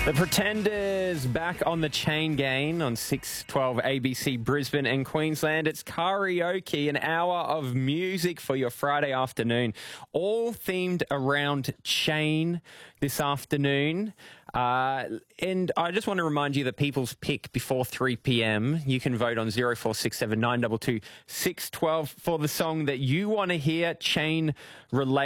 The Pretenders back on the chain gang on 612 ABC Brisbane and Queensland. It's karaoke, an hour of music for your Friday afternoon, all themed around chain this afternoon. And I just want to remind you that people's pick before 3 p.m. You can vote on 0467 922 612 for the song that you want to hear chain related.